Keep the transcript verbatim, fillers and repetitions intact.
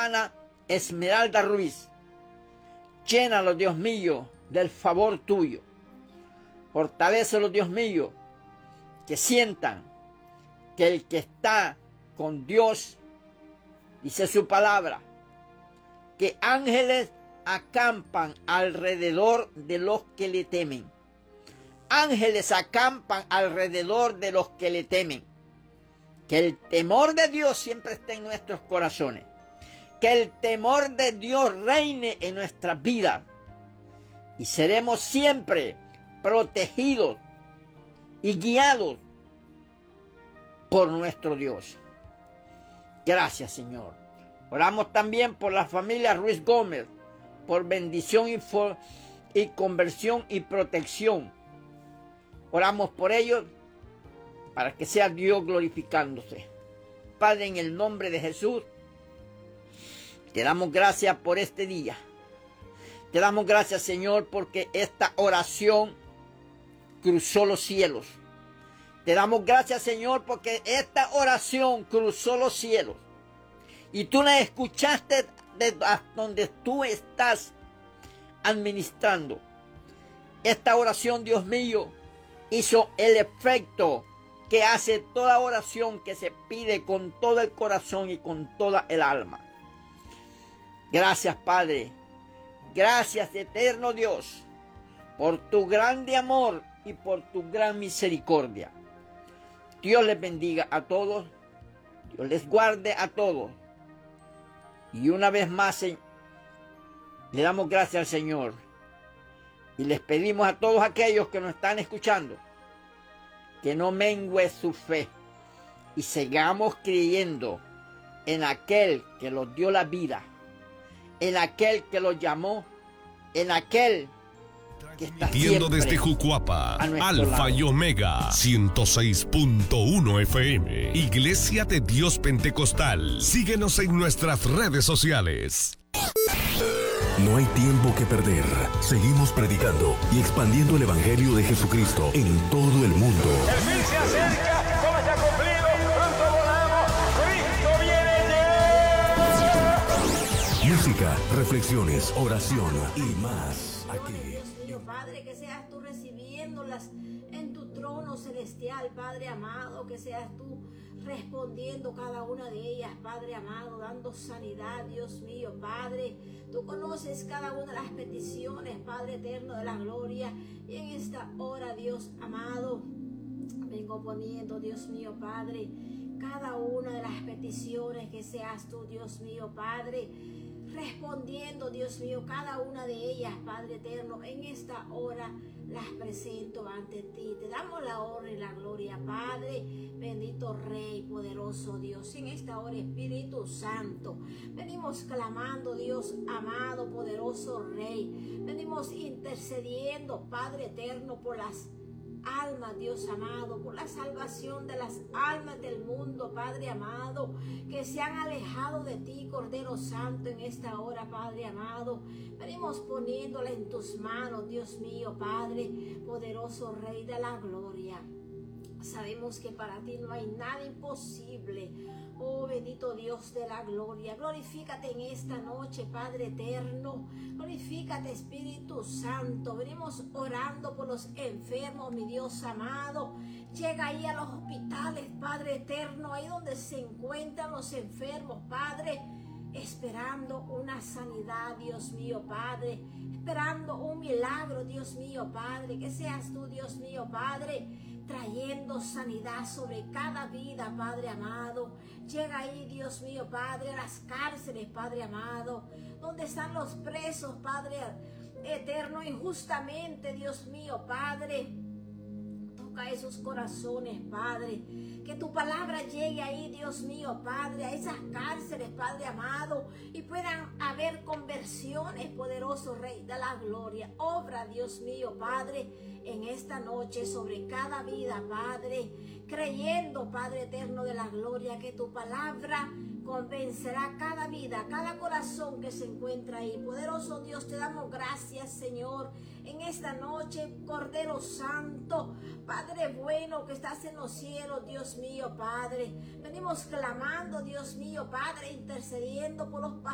hermana Esmeralda Ruiz. Llénalo, Dios mío, del favor tuyo. Fortalécelos, Dios mío, que sientan que el que está con Dios, dice su palabra, que ángeles acampan alrededor de los que le temen. Ángeles acampan alrededor de los que le temen. Que el temor de Dios siempre esté en nuestros corazones. Que el temor de Dios reine en nuestras vidas. Y seremos siempre protegidos y guiados por nuestro Dios. Gracias, Señor. Oramos también por la familia Ruiz Gómez, por bendición y, for, y conversión y protección. Oramos por ellos para que sea Dios glorificándose. Padre, en el nombre de Jesús, te damos gracias por este día. Te damos gracias, Señor, porque esta oración cruzó los cielos. Te damos gracias, Señor, porque esta oración cruzó los cielos. Y tú la escuchaste desde donde tú estás administrando. Esta oración, Dios mío, hizo el efecto que hace toda oración que se pide con todo el corazón y con toda el alma. Gracias, Padre. Gracias, eterno Dios, por tu grande amor y por tu gran misericordia. Dios les bendiga a todos. Dios les guarde a todos. Y una vez más, le damos gracias al Señor. Y les pedimos a todos aquellos que nos están escuchando que no mengue su fe y sigamos creyendo en aquel que los dio la vida, en aquel que los llamó, en aquel que está siempre desde Jucuapa, Alfa lado. y Omega, ciento seis punto uno F M, Iglesia de Dios Pentecostal. Síguenos en nuestras redes sociales. No hay tiempo que perder. Seguimos predicando y expandiendo el Evangelio de Jesucristo en todo el mundo. El fin se acerca, todo está cumplido, pronto volamos, Cristo viene ya. Música, reflexiones, oración y más aquí. Dios mío, Padre, que seas tú recibiéndolas en tu trono celestial, Padre amado, que seas tú respondiendo cada una de ellas, Padre amado, dando sanidad, Dios mío, Padre. Tú conoces cada una de las peticiones, Padre eterno de la gloria. Y en esta hora, Dios amado, vengo poniendo, Dios mío, Padre, cada una de las peticiones, que seas tú, Dios mío, Padre, respondiendo, Dios mío, cada una de ellas, Padre eterno. En esta hora las presento ante ti. Te damos la honra y la gloria, Padre, bendito Rey, poderoso Dios. En esta hora, Espíritu Santo, venimos clamando, Dios amado, poderoso Rey. Venimos intercediendo, Padre eterno, por las almas, Dios amado, por la salvación de las almas del mundo, Padre amado, que se han alejado de ti, Cordero Santo, en esta hora, Padre amado. Venimos poniéndola en tus manos, Dios mío, Padre, poderoso Rey de la gloria. Sabemos que para ti no hay nada imposible. Oh, bendito Dios de la gloria. Glorifícate en esta noche, Padre eterno. Glorifícate, Espíritu Santo. Venimos orando por los enfermos, mi Dios amado. Llega ahí a los hospitales, Padre eterno, ahí donde se encuentran los enfermos, Padre, esperando una sanidad, Dios mío, Padre, esperando un milagro, Dios mío, Padre, que seas tú, Dios mío, Padre, trayendo sanidad sobre cada vida, Padre amado. Llega ahí, Dios mío, Padre, a las cárceles, Padre amado, donde están los presos, Padre eterno, injustamente, Dios mío, Padre. Toca esos corazones, Padre, que tu palabra llegue ahí, Dios mío, Padre, a esas cárceles, Padre amado, y puedan haber conversiones, poderoso Rey de la gloria. Obra, Dios mío, Padre, en esta noche sobre cada vida, Padre, creyendo, Padre eterno de la gloria, que tu palabra convencerá cada vida, cada corazón que se encuentra ahí. Poderoso Dios, te damos gracias, Señor, en esta noche, Cordero Santo, Padre bueno que estás en los cielos, Dios mío, Padre. Venimos clamando, Dios mío, Padre, intercediendo por los pastores,